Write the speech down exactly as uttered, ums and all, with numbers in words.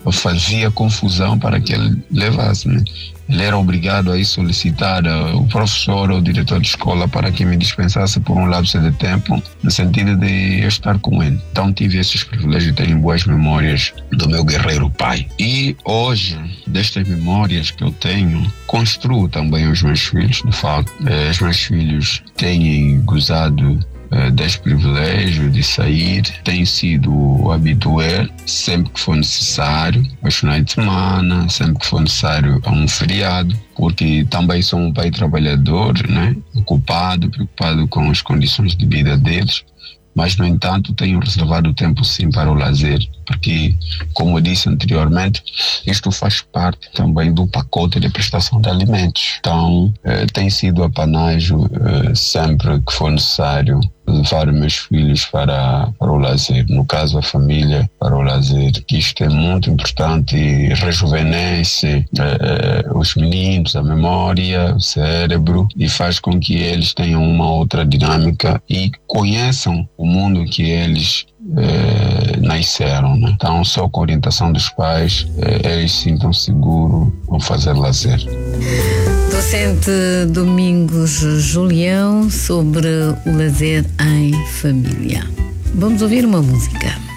fazia confusão para que ele levasse, né? Ele era obrigado a ir solicitar uh, o professor ou o diretor de escola para que me dispensasse por um lapso de tempo, no sentido de eu estar com ele. Então tive esses privilégios, tenho boas memórias do meu guerreiro pai. E hoje, destas memórias que eu tenho, construo também os meus filhos, de facto. Eh, os meus filhos têm gozado Uh, desse privilégio de sair, tem sido o habitué sempre que for necessário, aos finais de semana, sempre que for necessário a um feriado, porque também sou um pai trabalhador, né? Ocupado, preocupado com as condições de vida deles, mas, no entanto, tenho reservado tempo sim para o lazer, porque, como eu disse anteriormente, isto faz parte também do pacote de prestação de alimentos. Então, eh, tem sido apanágio eh, sempre que for necessário levar meus filhos para, para o lazer, no caso a família para o lazer, que isto é muito importante e rejuvenesce eh, os meninos, a memória, o cérebro, e faz com que eles tenham uma outra dinâmica e conheçam o mundo que eles eh, nasceram, né? Então, só com a orientação dos pais, eh, eles se sintam seguros, vão fazer lazer. Docente Domingos Julião, sobre o lazer em família. Vamos ouvir uma música.